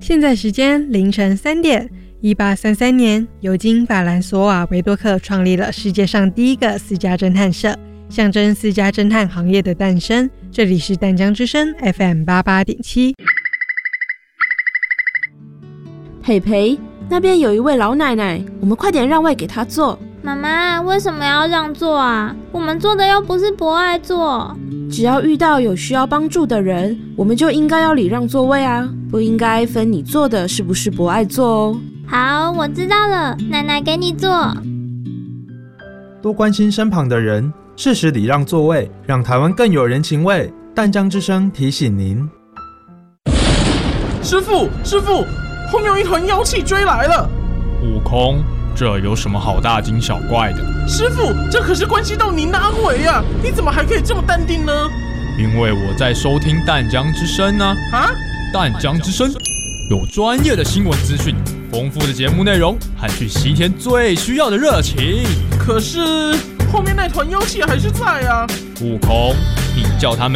现在时间凌晨3点。1833年，尤金·法兰索瓦·维多克创立了世界上第一个私家侦探社，象征私家侦探行业的诞生。这里是淡江之声 FM88.7。 培培，那边有一位老奶奶，我们快点让位给她坐。 妈妈，为什么要让座啊？我们做的又不是博爱座。 只要遇到有需要帮助的人，我们就应该要礼让座位啊，不应该分你坐的是不是博爱座哦。 好，我知道了，奶奶给你坐。 多关心身旁的人，适时礼让座位，让台湾更有人情味。淡江之声提醒您。 师父，后面有一团妖气追来了。 悟空，这有什么好大惊小怪的？ 师父，这可是关系到您的安危啊！你怎么还可以这么淡定呢？ 因为我在收听淡江之声啊！淡江之声有专业的新闻资讯，丰富的节目内容和去西天最需要的热情。 可是后面那团妖气还是在啊！ 悟空，你叫他们